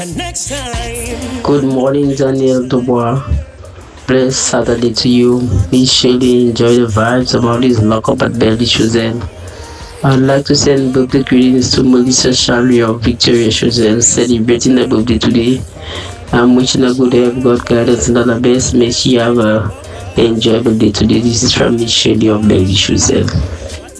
Next time. Good morning, Daniel Dubois. Blessed Saturday to you. We surely enjoy the vibes about this lockup at Beverly Chosen. I'd like to send birthday greetings to Melissa Charlie of Victoria Chosen celebrating her birthday today. I'm wishing her good health, God guidance, and all the best. May she have a enjoyable day today. This is from Miss Shirley of Beverly Chosen.